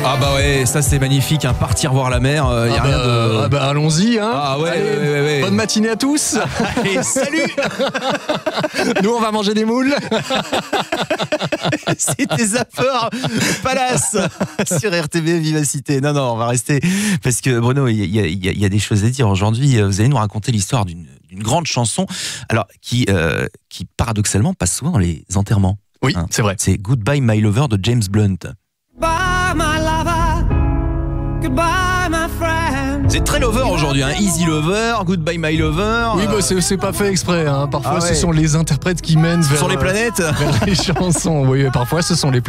Ah bah ouais, ça c'est magnifique, hein. Partir voir la mer, y a rien de... allons-y, hein. Ah ouais, Allez, ouais. Bonne matinée à tous. Allez, salut. Nous, on va manger des moules. C'était Zapper Palace sur RTB Vivacité. Non, on va rester parce que Bruno, il y a des choses à dire aujourd'hui. Vous allez nous raconter l'histoire d'une grande chanson, alors qui paradoxalement passe souvent dans les enterrements. Oui, c'est vrai. C'est Goodbye My Lover de James Blunt. Bye my lover, goodbye my friend. C'est très lover aujourd'hui, hein. Easy Lover, Goodbye My Lover. Oui, bah c'est pas fait exprès, hein. Parfois, Ah ouais. ce sont les interprètes qui mènent vers Sur les planètes. vers les chansons. Oui, parfois, ce sont les